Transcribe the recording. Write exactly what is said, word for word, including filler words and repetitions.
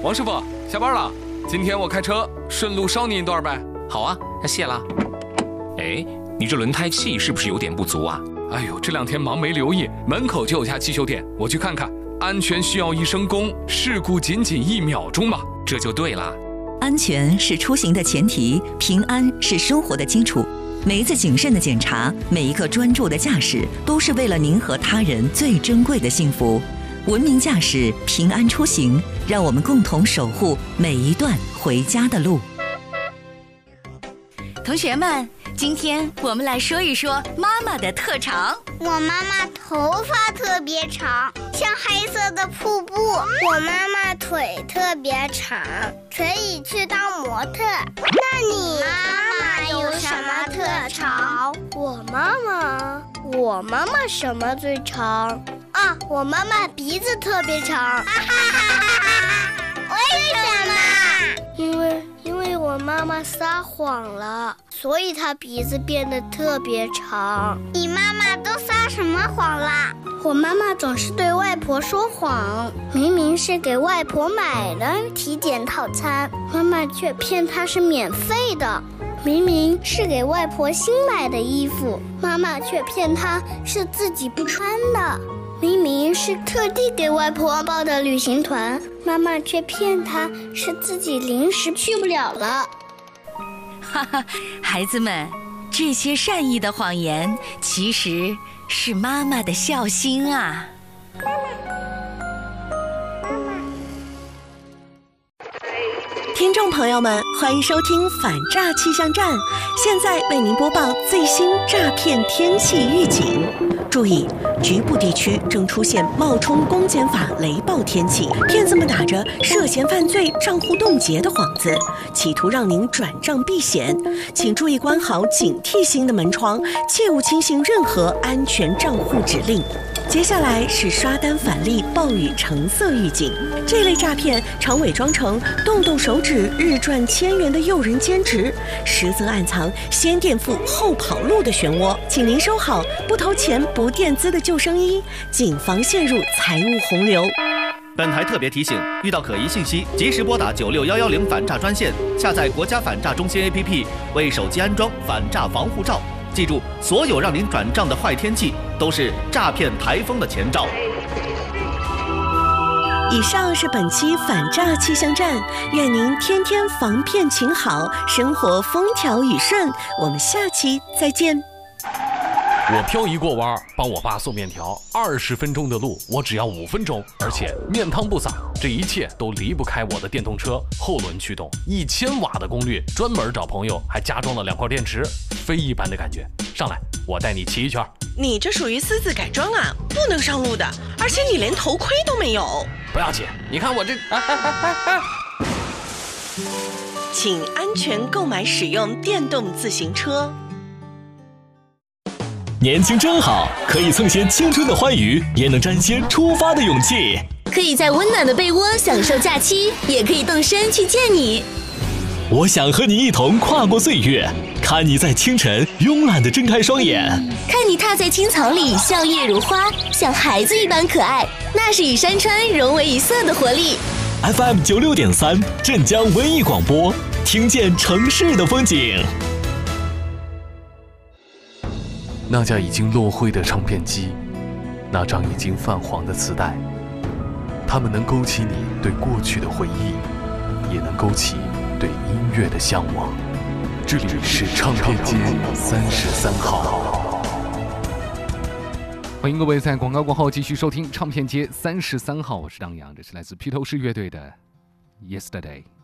王师傅，下班了，今天我开车，顺路捎你一段呗。 好啊，那谢了。哎，你这轮胎气是不是有点不足啊？ 哎呦，这两天忙没留意，门口就有家汽修店，我去看看。安全需要一生功，事故仅仅一秒钟嘛， 这就对了。 安全是出行的前提，平安是生活的基础。每一次谨慎的检查，每一个专注的驾驶，都是为了您和他人最珍贵的幸福。文明驾驶，平安出行，让我们共同守护每一段回家的路。 同学们，今天我们来说一说妈妈的特长。 我妈妈头发特别长，像黑色的瀑布。我妈妈腿特别长，可以去当模特。那你妈妈有什么特长？我妈妈，我妈妈什么最长？啊，我妈妈鼻子特别长。为什么？因为因为我妈妈撒谎了，所以她鼻子变得特别长。你妈妈都撒什么谎啦？我妈妈总是对外婆说谎，明明是给外婆买的体检套餐，妈妈却骗她是免费的。明明是给外婆新买的衣服，妈妈却骗她是自己不穿的。明明是特地给外婆报的旅行团，妈妈却骗她是自己临时去不了了。 哈哈，孩子们，这些善意的谎言其实是妈妈的孝心啊。 听众朋友们，欢迎收听反诈气象站，现在为您播报最新诈骗天气预警。注意，局部地区正出现冒充公检法雷暴天气，骗子们打着涉嫌犯罪、账户冻结的幌子，企图让您转账避险。请注意关好警惕性的门窗，切勿轻信任何安全账户指令。接下来是刷单返利暴雨橙色预警，这类诈骗常伪装成动动手指日赚千元的诱人兼职，实则暗藏先垫付后跑路的漩涡。请您收好不投钱不垫资的救生衣，谨防陷入财务洪流。 本台特别提醒，遇到可疑信息，及时拨打九六幺幺零反诈专线，下载国家反诈中心 A P P， 为手机安装反诈防护罩。记住，所有让您转账的坏天气都是诈骗台风的前兆。 以上是本期反诈气象站，愿您天天防骗勤好，生活风调雨顺。我们下期再见。 我漂移过弯，帮我爸送面条，二十分钟的路我只要五分钟，而且面汤不洒，这一切都离不开我的电动车后轮驱动，一千瓦的功率，专门找朋友还加装了两块电池，非一般的感觉。上来，我带你骑一圈。 你这属于私自改装啊，不能上路的，而且你连头盔都没有。 不要紧，你看我这……啊啊啊啊请安全购买使用电动自行车。 年轻真好，可以蹭些青春的欢愉，也能沾些出发的勇气。 可以在温暖的被窝享受假期，也可以动身去见你。 我想和你一同跨过岁月，看你在清晨慵懒地睁开双眼， 看你踏在青草里笑靥如花，像孩子一般可爱，那是与山川融为一色的活力。 F M 九六点三，镇江文艺广播，听见城市的风景。 那架已经落灰的唱片机，那张已经泛黄的磁带，它们能勾起你对过去的回忆，也能勾起对音乐的向往。这里是唱片街三十三号。欢迎各位在广告过后继续收听唱片街三十三号，我是张扬，这是来自披头士乐队的 Yesterday。